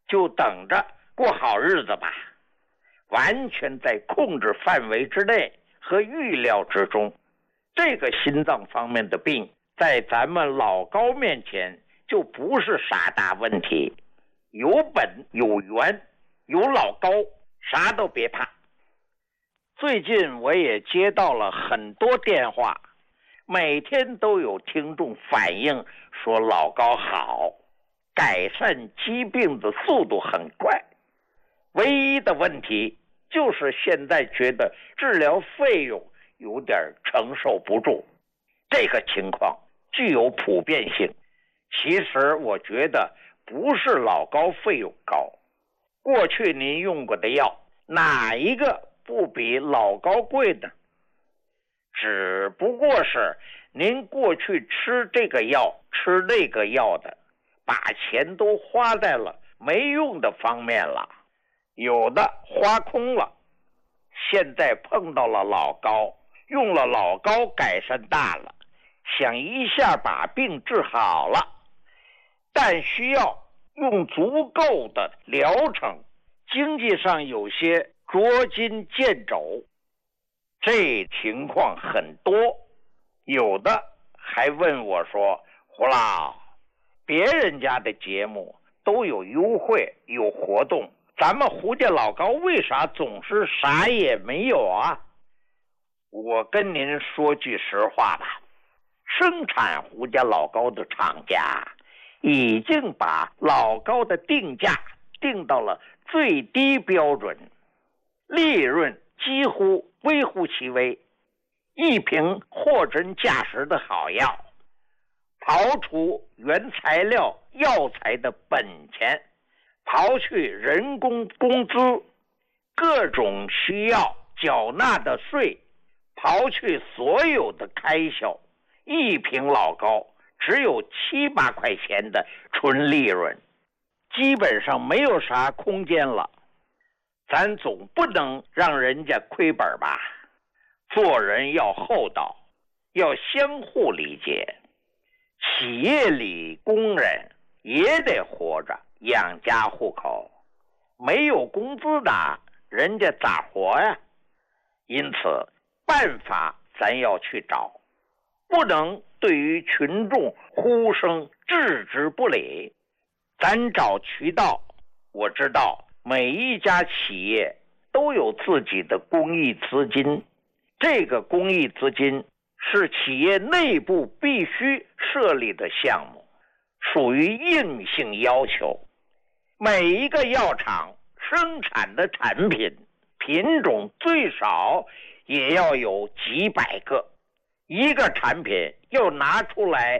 就等着过好日子吧，完全在控制范围之内和预料之中。这个心脏方面的病在咱们老高面前就不是啥大问题，有本有源有老高，啥都别怕。最近我也接到了很多电话，每天都有听众反映说老高好，改善疾病的速度很快，唯一的问题就是现在觉得治疗费用有点承受不住。这个情况具有普遍性，其实我觉得不是老高费用高，过去您用过的药哪一个不比老高贵呢？只不过是您过去吃这个药吃那个药的，把钱都花在了没用的方面了，有的花空了。现在碰到了老高，用了老高改善大了，想一下把病治好了，但需要用足够的疗程，经济上有些捉襟见肘，这情况很多。有的还问我说，胡老，别人家的节目都有优惠有活动，咱们胡家老高为啥总是啥也没有啊？我跟您说句实话吧，生产胡家老高的厂家已经把老高的定价定到了最低标准，利润几乎微乎其微。一瓶货真价实的好药，刨除原材料药材的本钱，刨去人工工资，各种需要缴纳的税，刨去所有的开销，一瓶老高只有7-8块钱的纯利润，基本上没有啥空间了。咱总不能让人家亏本吧？做人要厚道，要相互理解。企业里工人也得活着，养家糊口，没有工资的人家咋活呀？因此办法咱要去找，不能对于群众呼声置之不理。咱找渠道，我知道每一家企业都有自己的公益资金，这个公益资金是企业内部必须设立的项目，属于硬性要求。每一个药厂生产的产品品种最少也要有几百个，一个产品要拿出来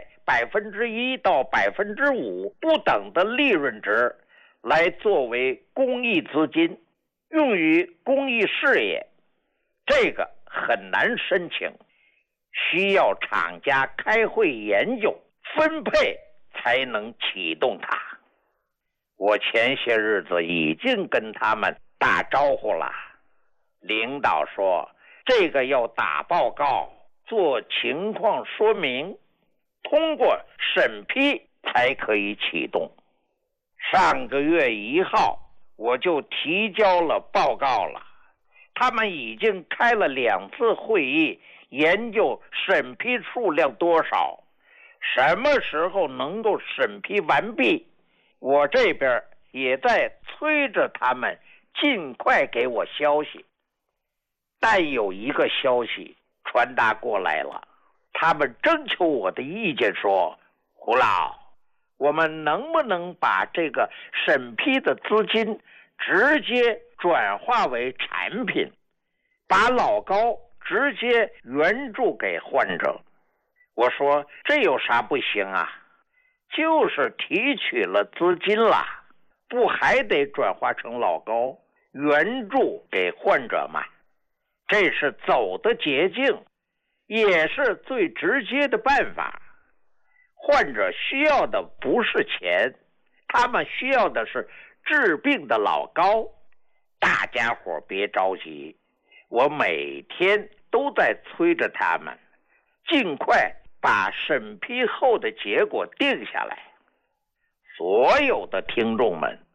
1%到5%不等的利润值来作为公益资金，用于公益事业，这个很难申请，需要厂家开会研究分配才能启动它。我前些日子已经跟他们打招呼了，领导说这个要打报告，做情况说明，通过审批才可以启动。上个月1号我就提交了报告了，他们已经开了2次会议，研究审批数量多少，什么时候能够审批完毕。我这边也在催着他们尽快给我消息。但有一个消息传达过来了，他们征求我的意见说，胡老，我们能不能把这个审批的资金直接转化为产品，把老高直接援助给患者？我说这有啥不行啊？就是提取了资金了，不还得转化成老高援助给患者吗？这是走的捷径，也是最直接的办法。患者需要的不是钱，他们需要的是治病的老高。大家伙别着急，我每天都在催着他们尽快把审批后的结果定下来。所有的听众们